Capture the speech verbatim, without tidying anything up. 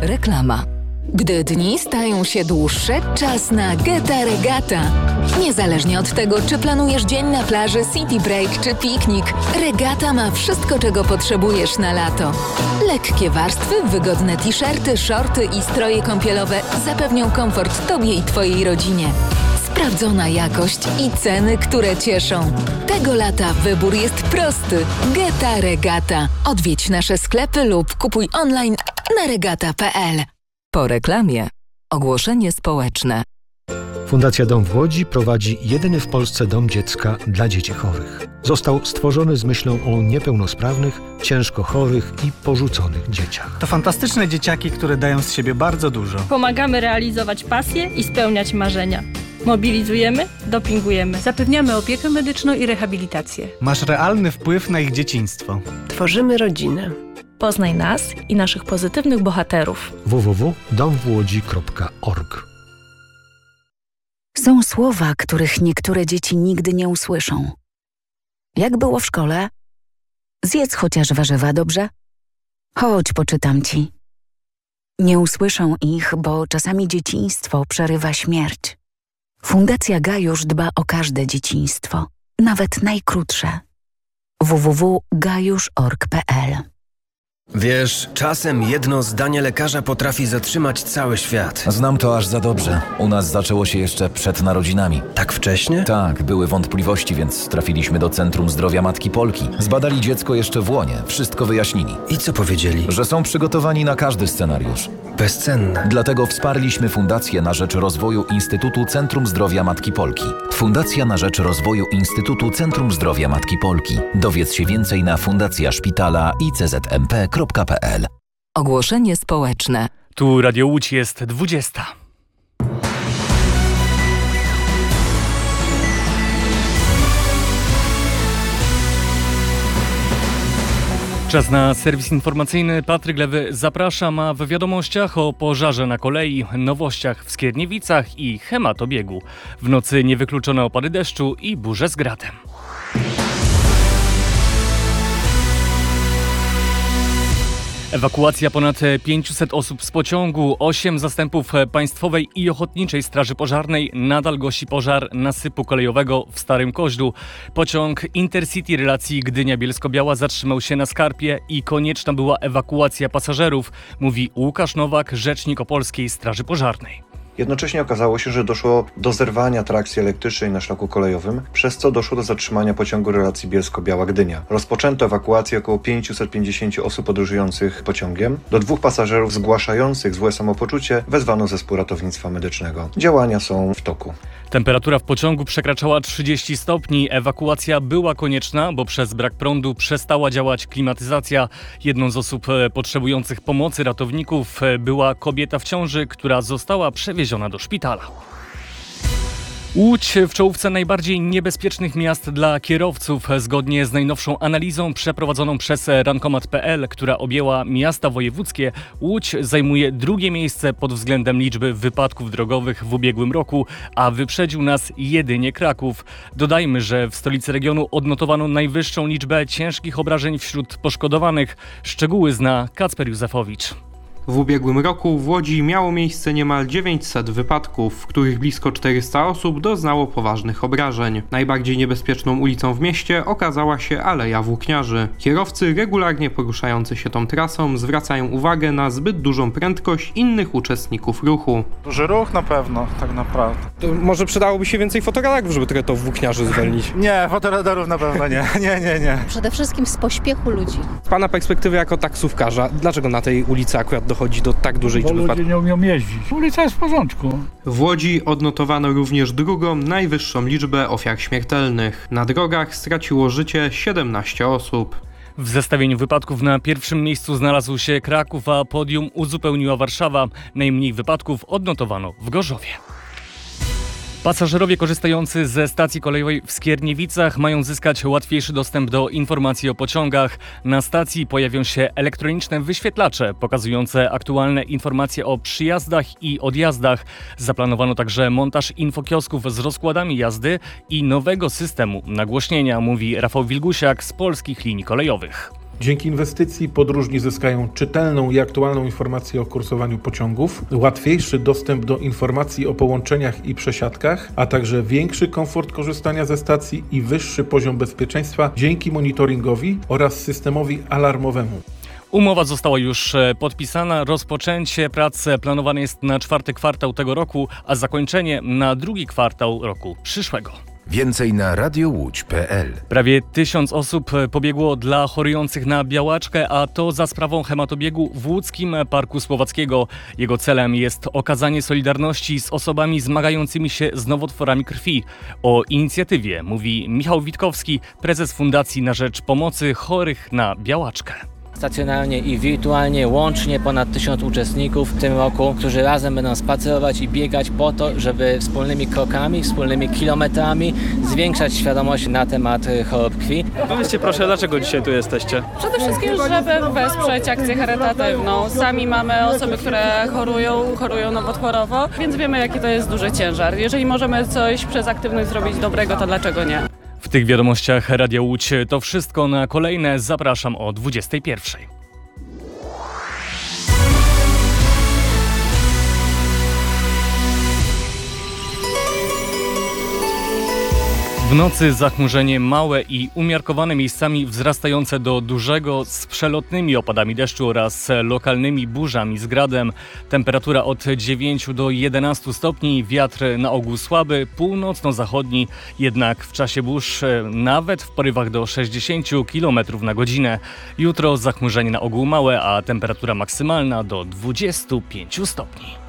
Reklama. Gdy dni stają się dłuższe, czas na Geta Regata. Niezależnie od tego, czy planujesz dzień na plaży, city break czy piknik, Regata ma wszystko, czego potrzebujesz na lato. Lekkie warstwy, wygodne t-shirty, shorty i stroje kąpielowe zapewnią komfort Tobie i Twojej rodzinie. Sprawdzona jakość i ceny, które cieszą. Tego lata wybór jest prosty. Geta Regata. Odwiedź nasze sklepy lub kupuj online na regata kropka pe el. Po reklamie. Ogłoszenie społeczne. Fundacja Dom w Łodzi prowadzi jedyny w Polsce dom dziecka dla dzieci chorych. Został stworzony z myślą o niepełnosprawnych, ciężko chorych i porzuconych dzieciach. To fantastyczne dzieciaki, które dają z siebie bardzo dużo. Pomagamy realizować pasje i spełniać marzenia. Mobilizujemy, dopingujemy. Zapewniamy opiekę medyczną i rehabilitację. Masz realny wpływ na ich dzieciństwo. Tworzymy rodzinę. Poznaj nas i naszych pozytywnych bohaterów. w w w kropka dom w łodzi kropka org. Są słowa, których niektóre dzieci nigdy nie usłyszą. Jak było w szkole? Zjedz chociaż warzywa, dobrze? Chodź, poczytam ci. Nie usłyszą ich, bo czasami dzieciństwo przerywa śmierć. Fundacja Gajusz dba o każde dzieciństwo, nawet najkrótsze. w w w kropka gajusz kropka org kropka pe el. Wiesz, czasem jedno zdanie lekarza potrafi zatrzymać cały świat. Znam to aż za dobrze. U nas zaczęło się jeszcze przed narodzinami. Tak wcześnie? Tak, były wątpliwości, więc trafiliśmy do Centrum Zdrowia Matki Polki. Zbadali dziecko jeszcze w łonie, wszystko wyjaśnili. I co powiedzieli? Że są przygotowani na każdy scenariusz. Bezcenne. Dlatego wsparliśmy Fundację na rzecz rozwoju Instytutu Centrum Zdrowia Matki Polki. Fundacja na rzecz rozwoju Instytutu Centrum Zdrowia Matki Polki. Dowiedz się więcej na fundacja szpitala i c z m p kropka pe el. Ogłoszenie społeczne. Tu Radio Łódź jest dwudziesta. Czas na serwis informacyjny. Patryk Lewy zapraszam, a w wiadomościach o pożarze na kolei, nowościach w Skierniewicach i hematobiegu. W nocy niewykluczone opady deszczu i burze z gradem. Ewakuacja ponad pięćset osób z pociągu, osiem zastępów Państwowej i Ochotniczej Straży Pożarnej nadal gasi pożar nasypu kolejowego w Starym Koźlu. Pociąg Intercity relacji Gdynia-Bielsko-Biała zatrzymał się na skarpie i konieczna była ewakuacja pasażerów, mówi Łukasz Nowak, rzecznik Opolskiej Straży Pożarnej. Jednocześnie okazało się, że doszło do zerwania trakcji elektrycznej na szlaku kolejowym, przez co doszło do zatrzymania pociągu relacji Bielsko-Biała-Gdynia. Rozpoczęto ewakuację około pięćset pięćdziesiąt osób podróżujących pociągiem. Do dwóch pasażerów zgłaszających złe samopoczucie wezwano zespół ratownictwa medycznego. Działania są w toku. Temperatura w pociągu przekraczała trzydzieści stopni. Ewakuacja była konieczna, bo przez brak prądu przestała działać klimatyzacja. Jedną z osób potrzebujących pomocy ratowników była kobieta w ciąży, która została przewieziona do szpitala. Łódź w czołówce najbardziej niebezpiecznych miast dla kierowców. Zgodnie z najnowszą analizą przeprowadzoną przez rankomat kropka pe el, która objęła miasta wojewódzkie, Łódź zajmuje drugie miejsce pod względem liczby wypadków drogowych w ubiegłym roku, a wyprzedził nas jedynie Kraków. Dodajmy, że w stolicy regionu odnotowano najwyższą liczbę ciężkich obrażeń wśród poszkodowanych. Szczegóły zna Kacper Józefowicz. W ubiegłym roku w Łodzi miało miejsce niemal dziewięćset wypadków, w których blisko czterysta osób doznało poważnych obrażeń. Najbardziej niebezpieczną ulicą w mieście okazała się Aleja Włókniarzy. Kierowcy regularnie poruszający się tą trasą zwracają uwagę na zbyt dużą prędkość innych uczestników ruchu. Duży ruch na pewno, tak naprawdę. To może przydałoby się więcej fotoradarów, żeby trochę to Włókniarzy zwolnić? Nie, fotoradarów na pewno nie, nie, nie, nie. Przede wszystkim z pośpiechu ludzi. Z Pana perspektywy jako taksówkarza, dlaczego na tej ulicy akurat dochodzi do tak dużej liczby wypadków? Bo ludzie nie umią jeździć. Ulica jest w porządku. W Łodzi odnotowano również drugą, najwyższą liczbę ofiar śmiertelnych. Na drogach straciło życie siedemnaście osób. W zestawieniu wypadków na pierwszym miejscu znalazł się Kraków, a podium uzupełniła Warszawa. Najmniej wypadków odnotowano w Gorzowie. Pasażerowie korzystający ze stacji kolejowej w Skierniewicach mają zyskać łatwiejszy dostęp do informacji o pociągach. Na stacji pojawią się elektroniczne wyświetlacze pokazujące aktualne informacje o przyjazdach i odjazdach. Zaplanowano także montaż infokiosków z rozkładami jazdy i nowego systemu nagłośnienia, mówi Rafał Wilgusiak z Polskich Linii Kolejowych. Dzięki inwestycji podróżni zyskają czytelną i aktualną informację o kursowaniu pociągów, łatwiejszy dostęp do informacji o połączeniach i przesiadkach, a także większy komfort korzystania ze stacji i wyższy poziom bezpieczeństwa dzięki monitoringowi oraz systemowi alarmowemu. Umowa została już podpisana. Rozpoczęcie prac planowane jest na czwarty kwartał tego roku, a zakończenie na drugi kwartał roku przyszłego. Więcej na radiołódź kropka pe el. Prawie tysiąc osób pobiegło dla chorujących na białaczkę, a to za sprawą hematobiegu w Łódzkim Parku Słowackiego. Jego celem jest okazanie solidarności z osobami zmagającymi się z nowotworami krwi. O inicjatywie mówi Michał Witkowski, prezes Fundacji na Rzecz Pomocy Chorych na Białaczkę. Stacjonarnie i wirtualnie łącznie ponad tysiąc uczestników w tym roku, którzy razem będą spacerować i biegać po to, żeby wspólnymi krokami, wspólnymi kilometrami zwiększać świadomość na temat chorób krwi. Powiedzcie proszę, dlaczego dzisiaj tu jesteście? Przede wszystkim, żeby wesprzeć akcję charytatywną. Sami mamy osoby, które chorują, chorują nowotworowo, więc wiemy, jaki to jest duży ciężar. Jeżeli możemy coś przez aktywność zrobić dobrego, to dlaczego nie? W tych wiadomościach Radia Łódź to wszystko. Na kolejne zapraszam o dwudziestej pierwszej. W nocy zachmurzenie małe i umiarkowane, miejscami wzrastające do dużego, z przelotnymi opadami deszczu oraz lokalnymi burzami z gradem. Temperatura od dziewięciu do jedenastu stopni, wiatr na ogół słaby, północno-zachodni, jednak w czasie burz nawet w porywach do sześćdziesięciu kilometrów na godzinę. Jutro zachmurzenie na ogół małe, a temperatura maksymalna do dwudziestu pięciu stopni.